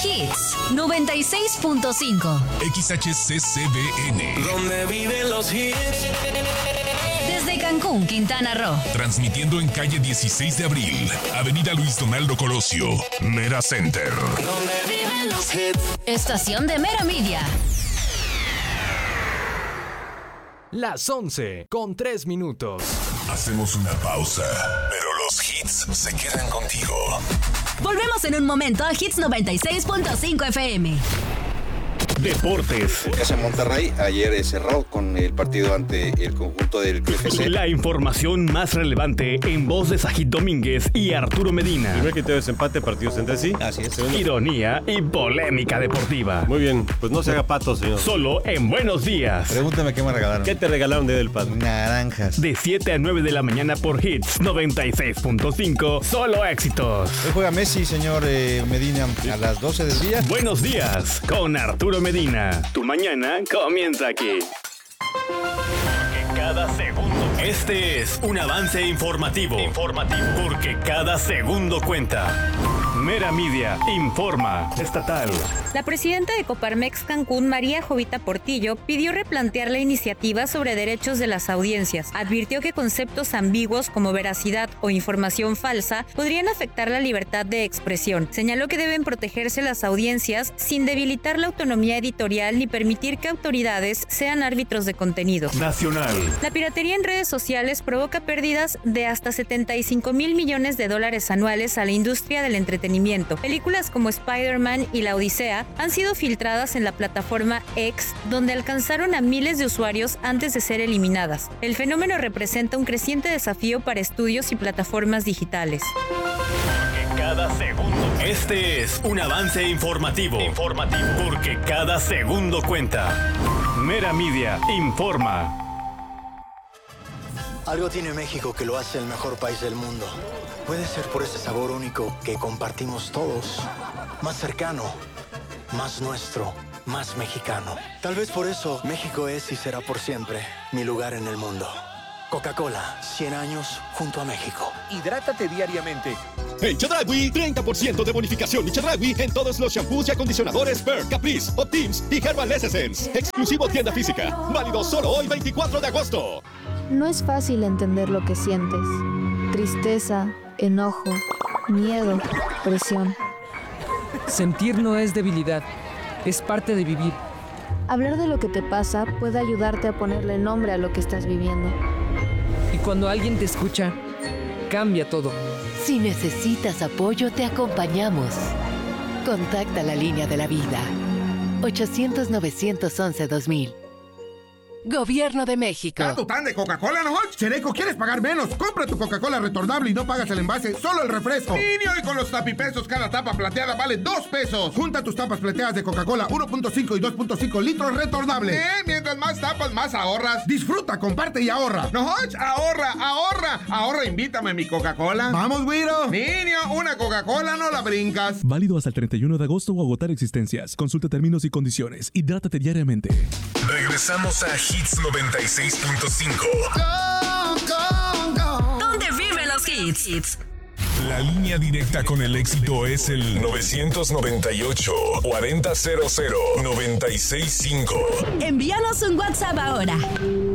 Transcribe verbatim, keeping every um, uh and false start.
Hits noventa y seis punto cinco. X H C C B N. Donde viven los hits. Desde Cancún, Quintana Roo. Transmitiendo en calle dieciséis de abril, Avenida Luis Donaldo Colosio, Mera Center. Donde viven los hits. Estación de Mera Media. Las once con tres minutos. Hacemos una pausa, pero los hits se quedan contigo. Volvemos en un momento a Hits noventa y seis punto cinco F M. Deportes. Casa Monterrey ayer cerró con el partido ante el conjunto del Club F C. La información más relevante en voz de Sajid Domínguez y Arturo Medina. Primer criterio es empate, partidos entre sí. Así es. Segundo. Ironía y polémica deportiva. Muy bien, pues no se haga pato, señor. Solo en Buenos Días. Pregúntame qué me regalaron. ¿Qué te regalaron de del padre? Naranjas. De siete a nueve de la mañana por Hits noventa y seis punto cinco. Solo éxitos. Hoy juega Messi, señor eh, Medina, a las doce del día. Buenos Días con Arturo Medina. Tu mañana comienza aquí. Porque cada segundo. Este es un avance informativo. Informativo. Porque cada segundo cuenta. Mera Media informa. Estatal. La presidenta de Coparmex Cancún, María Jovita Portillo, pidió replantear la iniciativa sobre derechos de las audiencias. Advirtió que conceptos ambiguos como veracidad o información falsa podrían afectar la libertad de expresión. Señaló que deben protegerse las audiencias sin debilitar la autonomía editorial ni permitir que autoridades sean árbitros de contenidos. Nacional. La piratería en redes sociales provoca pérdidas de hasta setenta y cinco mil millones de dólares anuales a la industria del entretenimiento. Películas como Spider-Man y La Odisea han sido filtradas en la plataforma X, donde alcanzaron a miles de usuarios antes de ser eliminadas. El fenómeno representa un creciente desafío para estudios y plataformas digitales. Porque cada segundo. Este es un avance informativo. Informativo. Porque cada segundo cuenta. Mera Media informa. Algo tiene México que lo hace el mejor país del mundo. Puede ser por ese sabor único que compartimos todos. Más cercano, más nuestro, más mexicano. Tal vez por eso México es y será por siempre mi lugar en el mundo. Coca-Cola, cien años junto a México. Hidrátate diariamente. En Chedraui, treinta por ciento de bonificación y Chedraui en todos los shampoos y acondicionadores Pearl, Caprice, Optims y Herbal Essence. Exclusivo tienda física. Válido solo hoy, veinticuatro de agosto. No es fácil entender lo que sientes. Tristeza, enojo, miedo, presión. Sentir no es debilidad, es parte de vivir. Hablar de lo que te pasa puede ayudarte a ponerle nombre a lo que estás viviendo. Y cuando alguien te escucha, cambia todo. Si necesitas apoyo, te acompañamos. Contacta la línea de la vida. ochocientos, novecientos once, dos mil. Gobierno de México. ¿A tu tan de Coca-Cola, no? Chereco, ¿quieres pagar menos? Compra tu Coca-Cola retornable y no pagas el envase, solo el refresco. Niño, y con los tapipesos, cada tapa plateada vale dos pesos. Junta tus tapas plateadas de Coca-Cola uno punto cinco y dos punto cinco litros retornables. Eh, mientras más tapas, más ahorras. Disfruta, comparte y ahorra. No, ahorra, ahorra. Ahorra, invítame a mi Coca-Cola. Vamos, güiro. Niño, una Coca-Cola no la brincas. Válido hasta el treinta y uno de agosto o agotar existencias. Consulta términos y condiciones. Hidrátate diariamente. Regresamos a Hits noventa y seis punto cinco. ¿Dónde viven los hits? La línea directa con el éxito es el nueve nueve ocho, cuarenta cero cero, noventa y seis cinco. Envíanos un WhatsApp ahora.